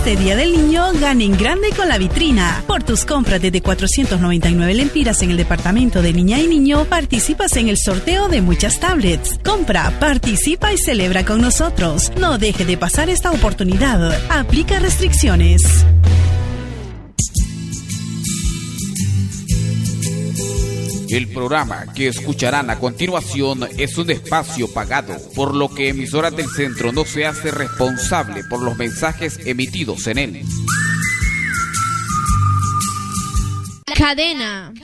Este Día del Niño, gana en grande con la vitrina. Por tus compras desde 499 lempiras en el departamento de niña y niño, participas en el sorteo de muchas tablets. Compra, participa y celebra con nosotros. No deje de pasar esta oportunidad. Aplica restricciones. El programa que escucharán a continuación es un espacio pagado, por lo que Emisoras del Centro no se hace responsable por los mensajes emitidos en él. Cadena.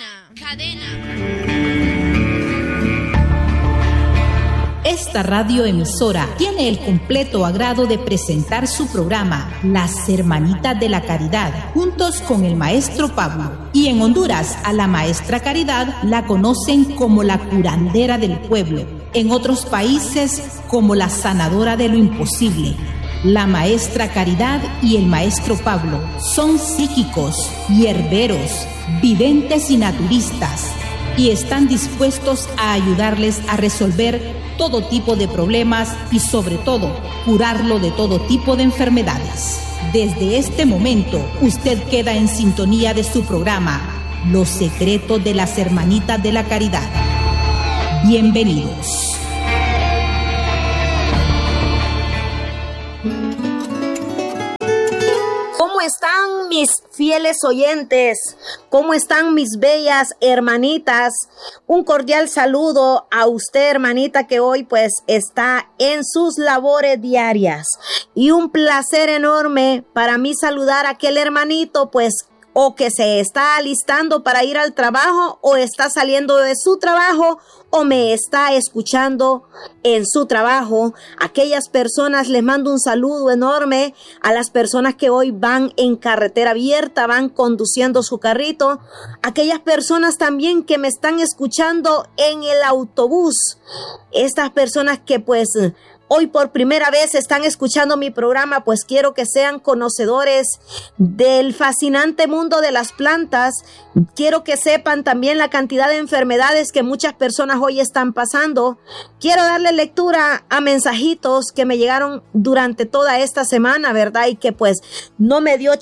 Esta radioemisora tiene el completo agrado de presentar su programa Las Hermanitas de la Caridad, juntos con el maestro Pablo. Y en Honduras, a la maestra Caridad la conocen como la curandera del pueblo. En otros países, como la sanadora de lo imposible. La maestra Caridad y el maestro Pablo son psíquicos, hierberos, videntes y naturistas, y están dispuestos a ayudarles a resolver todo tipo de problemas y sobre todo curarlo de todo tipo de enfermedades. Desde este momento usted queda en sintonía de su programa Los Secretos de las Hermanitas de la Caridad. Bienvenidos. ¿Cómo están mis fieles oyentes? ¿Cómo están mis bellas hermanitas? Un cordial saludo a usted, hermanita, que hoy pues está en sus labores diarias. Y un placer enorme para mí saludar a aquel hermanito pues o que se está alistando para ir al trabajo o está saliendo de su trabajo o me está escuchando en su trabajo. Aquellas personas les mando un saludo enorme a las personas que hoy van en carretera abierta, van conduciendo su carrito. Aquellas personas también que me están escuchando en el autobús. Estas personas que pues hoy por primera vez están escuchando mi programa, pues quiero que sean conocedores del fascinante mundo de las plantas. Quiero que sepan también la cantidad de enfermedades que muchas personas hoy están pasando. Quiero darle lectura a mensajitos que me llegaron durante toda esta semana, ¿verdad? Y que pues no me dio